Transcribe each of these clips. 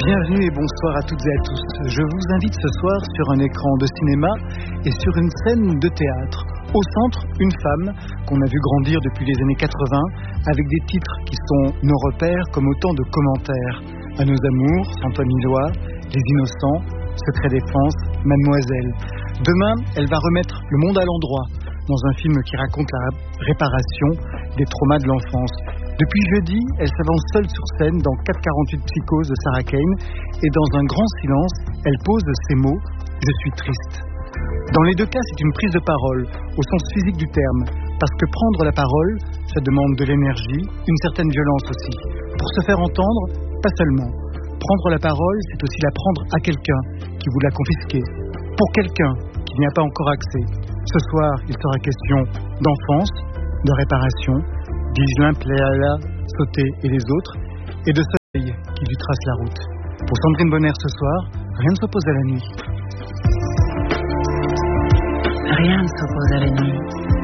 Bienvenue et bonsoir à toutes et à tous. Je vous invite ce soir sur un écran de cinéma et sur une scène de théâtre. Au centre, une femme qu'on a vu grandir depuis les années 80 avec des titres qui sont nos repères comme autant de commentaires. À nos amours, Antoine Milois, Les Innocents, Secret Défense, Mademoiselle. Demain, elle va remettre le monde à l'endroit dans un film qui raconte la réparation des traumas de l'enfance. Depuis jeudi, elle s'avance seule sur scène dans 448 Psychose de Sarah Kane et dans un grand silence, elle pose ces mots « Je suis triste ». Dans les deux cas, c'est une prise de parole, au sens physique du terme, parce que prendre la parole, ça demande de l'énergie, une certaine violence aussi. Pour se faire entendre, pas seulement. Prendre la parole, c'est aussi la prendre à quelqu'un qui vous l'a confisquée. Pour quelqu'un qui n'y a pas encore accès. Ce soir, il sera question d'enfance, de réparation, d'Iselin Pléala, Sauté et les autres, et de soleil qui lui trace la route. Pour Sandrine Bonner ce soir, rien ne s'oppose à la nuit. Rien ne s'oppose à la nuit.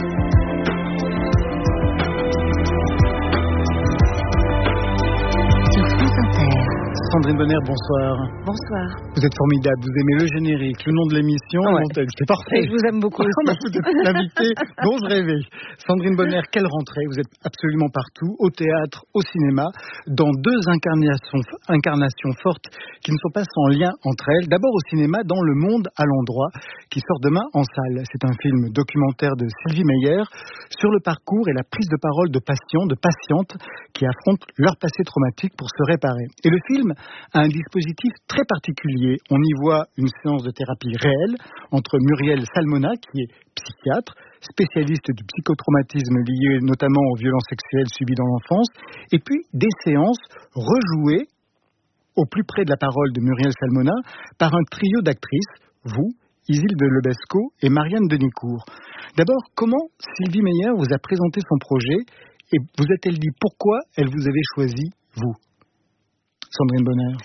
Sur France Inter. Sandrine Bonner, bonsoir. Bonsoir. Vous êtes formidable, vous aimez le générique, le nom de l'émission, Ouais. c'est parfait. Et je vous aime beaucoup aussi. Vous êtes l'invité dont je rêvais. Sandrine Bonner, quelle rentrée, vous êtes absolument partout, au théâtre, au cinéma, dans deux incarnations fortes qui ne sont pas sans lien entre elles. D'abord au cinéma, dans Le Monde à l'endroit, qui sort demain en salle. C'est un film documentaire de Sylvie Meyer sur le parcours et la prise de parole de patients, de patientes qui affrontent leur passé traumatique pour se réparer. Et le film a un dispositif très particulier. On y voit une séance de thérapie réelle entre Muriel Salmona, qui est psychiatre, spécialiste du psychotraumatisme lié notamment aux violences sexuelles subies dans l'enfance, et puis des séances rejouées au plus près de la parole de Muriel Salmona par un trio d'actrices, vous, Isilde Lebesco et Marianne Denicourt. D'abord, comment Sylvie Meyer vous a présenté son projet et vous a-t-elle dit pourquoi elle vous avait choisi, vous, Sandrine Bonner?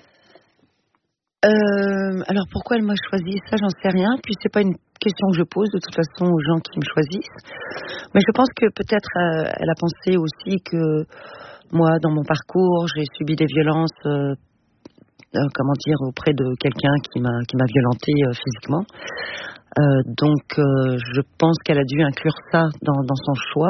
Alors pourquoi elle m'a choisi, ça j'en sais rien, puis c'est pas une question que je pose de toute façon aux gens qui me choisissent, mais je pense que peut-être elle a pensé aussi que moi dans mon parcours j'ai subi des violences auprès de quelqu'un qui m'a violentée physiquement, donc je pense qu'elle a dû inclure ça dans son choix.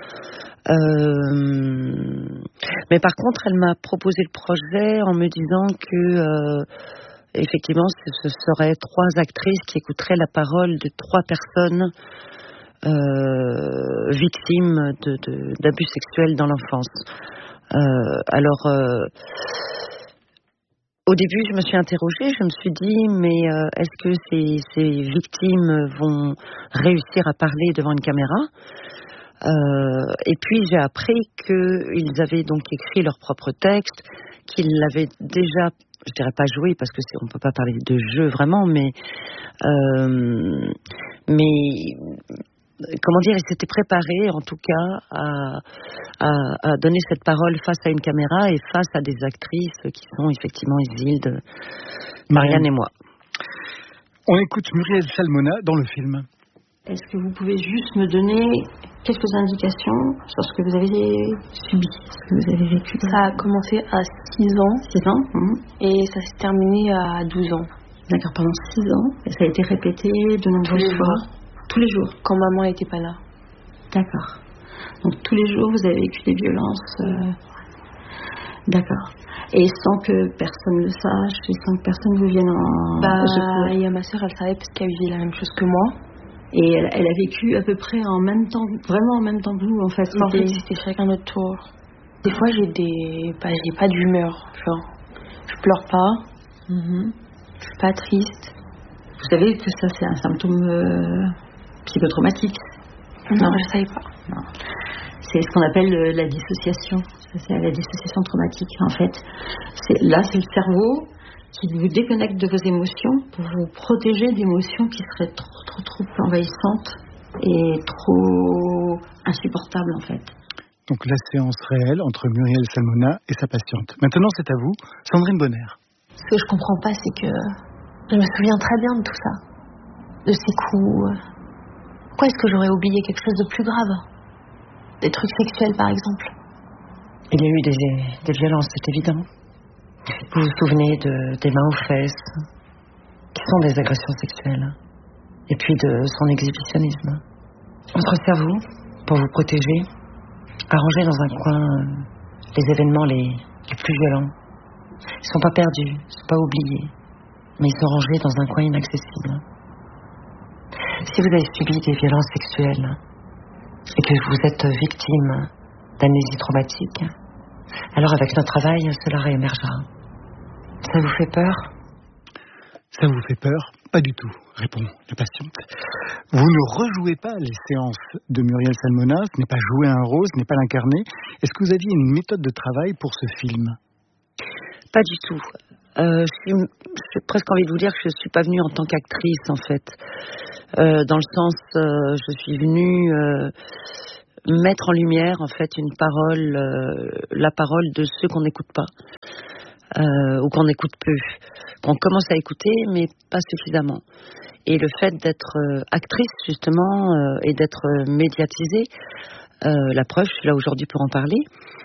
Mais par contre elle m'a proposé le projet en me disant que effectivement, ce seraient 3 actrices qui écouteraient la parole de 3 personnes victimes d'abus sexuels dans l'enfance. Au début, je me suis interrogée, je me suis dit, mais est-ce que ces victimes vont réussir à parler devant une caméra ? Et puis j'ai appris qu'ils avaient donc écrit leur propre texte, qu'ils l'avaient déjà, je dirais pas joué parce que on peut pas parler de jeu vraiment, mais comment dire, ils s'étaient préparés en tout cas à donner cette parole face à une caméra et face à des actrices qui sont effectivement Isilde, Marianne et moi. On écoute Muriel Salmona dans le film. Est-ce que vous pouvez juste me donner quelques indications sur ce que vous avez subi, ce que vous avez vécu? Ça a commencé à 6 ans. 6 ans Et ça s'est terminé à 12 ans. D'accord, pendant 6 ans. Et ça a été répété de nombreuses fois. Tous les jours. Quand maman n'était pas là. D'accord. Donc tous les jours, vous avez vécu des violences. D'accord. Et sans que personne le sache, et sans que personne vous vienne en... Il y a ma sœur, elle savait parce qu'elle vivait la même chose que moi. Et elle a vécu à peu près en même temps, vraiment en même temps que vous, en fait. En fait, c'était chacun notre tour. Des fois, j'ai pas d'humeur. Genre, je pleure pas. Je suis pas triste. Vous savez que ça, c'est un symptôme psychotraumatique? Non, je savais pas. Non. C'est ce qu'on appelle la dissociation. C'est la dissociation traumatique, en fait. C'est le cerveau qui vous déconnecte de vos émotions pour vous protéger d'émotions qui seraient trop envahissantes et trop insupportables, en fait. Donc la séance réelle entre Muriel Salmona et sa patiente. Maintenant, c'est à vous, Sandrine Bonner. Ce que je comprends pas, c'est que je me souviens très bien de tout ça. De ces coups. Pourquoi est-ce que j'aurais oublié quelque chose de plus grave? Des trucs sexuels, par exemple. Il y a eu des violences, c'est évident. Vous vous souvenez des mains aux fesses, qui sont des agressions sexuelles, et puis de son exhibitionnisme. Votre cerveau, pour vous protéger, a rangé dans un coin les événements les plus violents. Ils ne sont pas perdus, ils ne sont pas oubliés, mais ils sont rangés dans un coin inaccessible. Si vous avez subi des violences sexuelles et que vous êtes victime d'amnésie traumatique, alors avec notre travail, cela réémergera. Ça vous fait peur ? Ça vous fait peur ? Pas du tout, répond la patiente. Vous ne rejouez pas les séances de Muriel Salmona, ce n'est pas jouer un rôle, ce n'est pas l'incarner. Est-ce que vous aviez une méthode de travail pour ce film ? Pas du tout. J'ai presque envie de vous dire que je ne suis pas venue en tant qu'actrice, en fait. Dans le sens, je suis venue mettre en lumière, en fait, une parole, la parole de ceux qu'on n'écoute pas. Ou qu'on écoute peu, qu'on commence à écouter mais pas suffisamment. Et le fait d'être actrice justement et d'être médiatisée, la preuve, je suis là aujourd'hui pour en parler.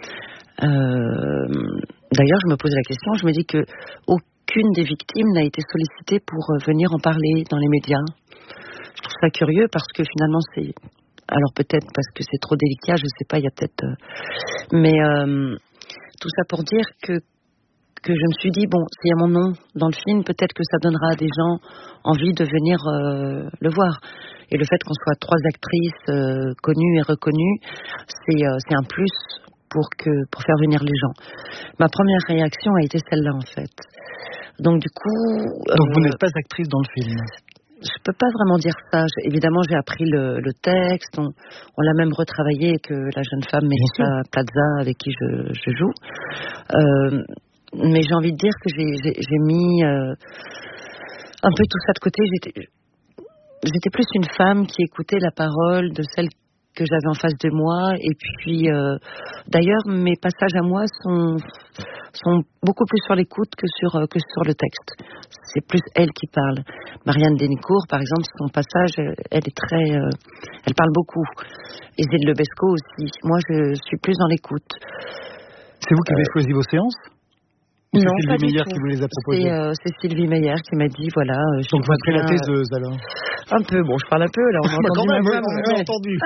D'ailleurs, je me pose la question, je me dis que aucune des victimes n'a été sollicitée pour venir en parler dans les médias. Je trouve ça curieux parce que finalement c'est... Alors peut-être parce que c'est trop délicat, je sais pas, il y a peut-être... Mais tout ça pour dire que je me suis dit, bon, s'il y a mon nom dans le film, peut-être que ça donnera à des gens envie de venir le voir. Et le fait qu'on soit 3 actrices connues et reconnues, c'est un plus pour faire venir les gens. Ma première réaction a été celle-là, en fait. Donc du coup... Donc vous n'êtes pas actrice dans le film ? Je peux pas vraiment dire ça. Évidemment, j'ai appris le texte. On l'a même retravaillé avec la jeune femme Mélissa Plaza, avec qui je joue. Mais j'ai envie de dire que j'ai mis un peu tout ça de côté. J'étais plus une femme qui écoutait la parole de celle que j'avais en face de moi. Et puis, d'ailleurs, mes passages à moi sont beaucoup plus sur l'écoute que sur le texte. C'est plus elle qui parle. Marianne Dénicourt, par exemple, son passage, elle est très... elle parle beaucoup. Et Zélie Lebesco aussi. Moi, je suis plus dans l'écoute. C'est vous qui avez choisi vos séances ? Non, c'est Sylvie Meyer qui vous les a proposés. C'est Sylvie Meyer qui m'a dit, voilà... Donc vous êtes la taiseuse, alors ? Un peu, bon, je parle un peu, là, on a entendu ma voix. On a entendu.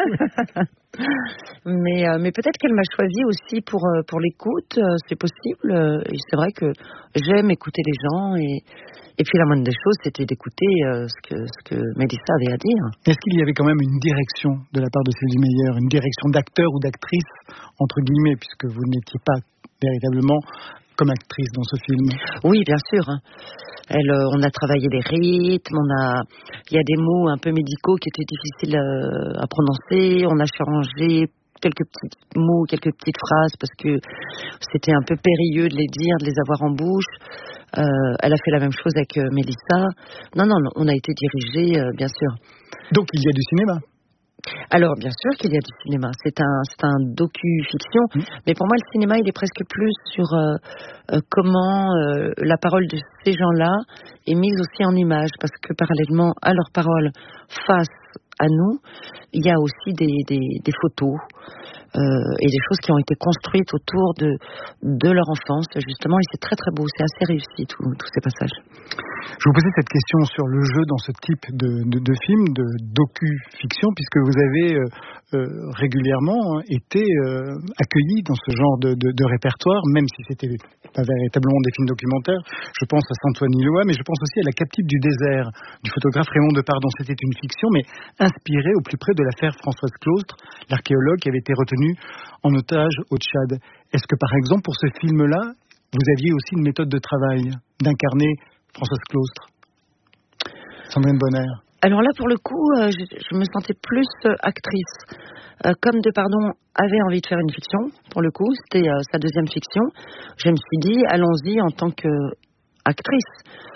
Mais peut-être qu'elle m'a choisi aussi pour l'écoute, c'est possible. Et c'est vrai que j'aime écouter les gens, et puis la moindre des choses, c'était d'écouter ce que Mélissa avait à dire. Est-ce qu'il y avait quand même une direction de la part de Sylvie Meyer, une direction d'acteur ou d'actrice, entre guillemets, puisque vous n'étiez pas véritablement comme actrice dans ce film? Oui, bien sûr. On a travaillé les rythmes, il y a des mots un peu médicaux qui étaient difficiles à prononcer, on a changé quelques petits mots, quelques petites phrases parce que c'était un peu périlleux de les dire, de les avoir en bouche. Elle a fait la même chose avec Mélissa. Non, on a été dirigés, bien sûr. Donc il y a du cinéma? Alors, bien sûr qu'il y a du cinéma. C'est un docu-fiction. Mais pour moi, le cinéma, il est presque plus sur comment la parole de ces gens-là est mise aussi en image. Parce que parallèlement à leurs paroles face à nous, il y a aussi des photos et des choses qui ont été construites autour de leur enfance, justement. Et c'est très, très beau. C'est assez réussi, tous ces passages. Je vous posais cette question sur le jeu dans ce type de film, de docu-fiction, puisque vous avez régulièrement été accueilli dans ce genre de répertoire, même si c'était pas véritablement des films documentaires. Je pense à Saint-Ouen-Ilois, mais je pense aussi à La captive du désert, du photographe Raymond Depardon. C'était une fiction, mais inspirée au plus près de l'affaire Françoise Claustre, l'archéologue qui avait été retenu en otage au Tchad. Est-ce que, par exemple, pour ce film-là, vous aviez aussi une méthode de travail, d'incarner Françoise Claustre? Sandrine Bonner. Alors là, pour le coup, je me sentais plus actrice. Comme Depardon avait envie de faire une fiction, pour le coup, c'était sa deuxième fiction, je me suis dit, allons-y en tant qu'actrice.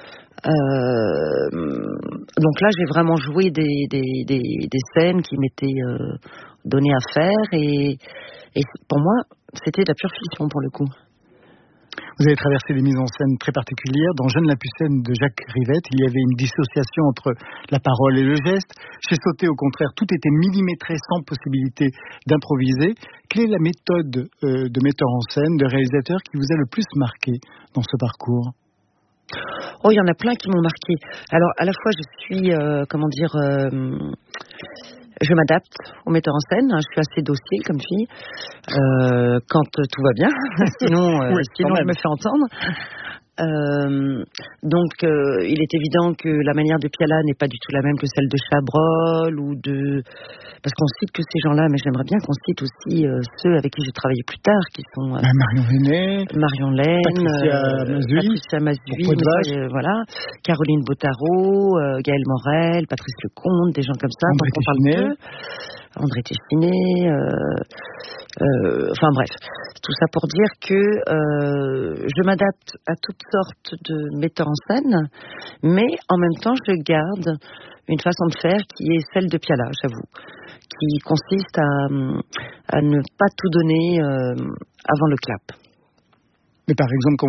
Donc là, j'ai vraiment joué des scènes qui m'étaient données à faire, et pour moi, c'était de la pure fiction, pour le coup. Vous avez traversé des mises en scène très particulières. Dans Jeanne Lapucène de Jacques Rivette, il y avait une dissociation entre la parole et le geste. Chez Sauté, au contraire, tout était millimétré sans possibilité d'improviser. Quelle est la méthode de metteur en scène, de réalisateur qui vous a le plus marqué dans ce parcours ? Oh, il y en a plein qui m'ont marqué. Alors, à la fois, je suis, je m'adapte au metteur en scène. Je suis assez docile comme fille quand tout va bien. Sinon, je me fais entendre. Donc, il est évident que la manière de Piala n'est pas du tout la même que celle de Chabrol parce qu'on cite que ces gens-là, mais j'aimerais bien qu'on cite aussi ceux avec qui j'ai travaillé plus tard, qui sont Marion Laine, Patricia Mazui, voilà, Caroline Bottaro, Gaëlle Morel, Patrice Lecomte, des gens comme ça. André Téchiné, enfin bref, tout ça pour dire que je m'adapte à toutes sortes de metteurs en scène, mais en même temps je garde une façon de faire qui est celle de Piala, j'avoue, qui consiste à ne pas tout donner avant le clap. Mais par exemple,